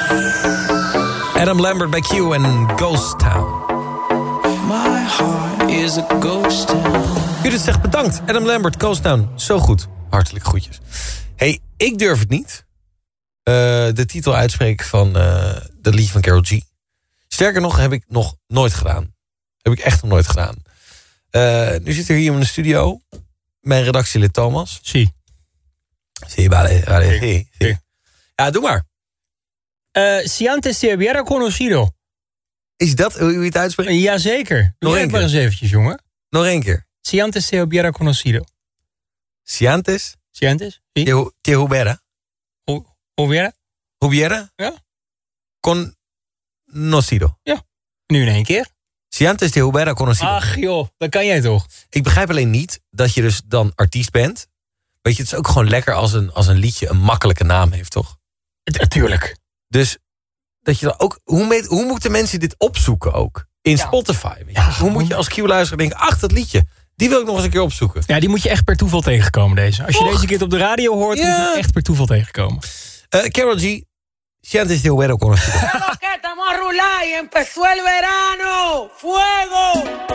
Adam Lambert bij Q en Ghost Town. My heart is a ghost town. Judith zegt bedankt. Adam Lambert, Ghost Town. Zo goed. Hartelijk groetjes. Hey, ik durf het niet. De titel uitspreken van dat liedje van Karol G. Sterker nog, heb ik nog nooit gedaan. Heb ik echt nog nooit gedaan. Nu zit er hier in de studio mijn redactielid Thomas. Zie. Ja, doe maar. Si antes te hubiera conocido. Is dat hoe je het uitspreekt? Jazeker. Doe het maar eens eventjes, jongen. Nog één keer. Si antes te hubiera conocido. Si antes Si antes? Sí. te hubiera. Hubiera? Hubiera? Ja. Conocido. Ja. Nu in één keer. Si antes te hubiera conocido. Ach joh, dat kan jij toch? Ik begrijp alleen niet dat je dus dan artiest bent. Weet je, het is ook gewoon lekker als een liedje een makkelijke naam heeft, toch? Natuurlijk. Dus dat je dan ook... Hoe moeten mensen dit opzoeken ook? In Spotify. Weet je? Ja, hoe moet je als Q-luisteraar denken... ach, dat liedje, die wil ik nog eens een keer opzoeken. Ja, die moet je echt per toeval tegenkomen, deze. Als je deze keer op de radio hoort, moet je echt per toeval tegenkomen. Karol G, si antes te hubiera conocido. Estamos a rular y empezó el verano. ¡Fuego!